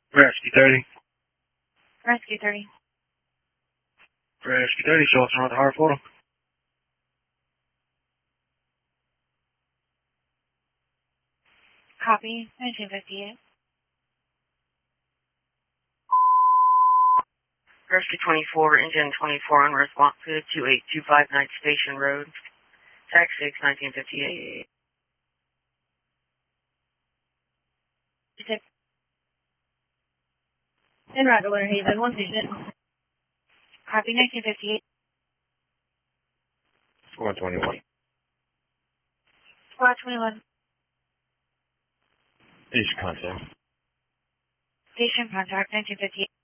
Rescue 30. Rescue 30. Rescue 30, show us around the hard photo. Copy, 1958. Rescue 24, engine 24 unresponsive, 28259 Station Road, tax 6, 1958. In Roger, Winter Haven, 1 patient. Copy, 1958. Squad 21. Squad 21. Station contact. Station contact, 1958.